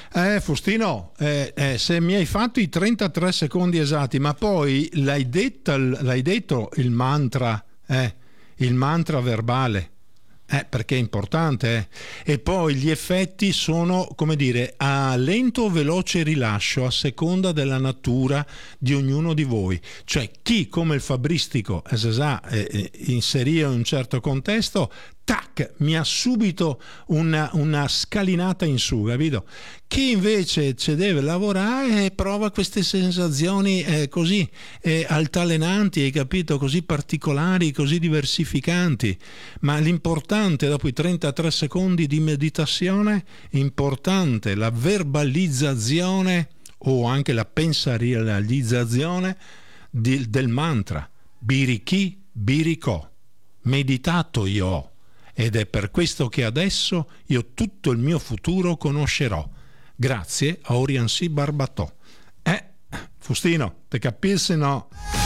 Faustino, se mi hai fatto i 33 secondi esatti, ma poi l'hai detto il mantra verbale. Perché è importante, e poi gli effetti sono, come dire, a lento o veloce rilascio a seconda della natura di ognuno di voi. Cioè, chi come il fabristico inserì in un certo contesto, tac, mi ha subito una scalinata in su, capito? Chi invece ci deve lavorare e prova queste sensazioni così altalenanti, hai capito? Così particolari, così diversificanti. Ma l'importante, dopo i 33 secondi di meditazione, importante la verbalizzazione o anche la pensarializzazione del mantra. Biriki, biriko. Meditato io ho. Ed è per questo che adesso io tutto il mio futuro conoscerò. Grazie a Oriansi Barbatò. Faustino, te capisci no?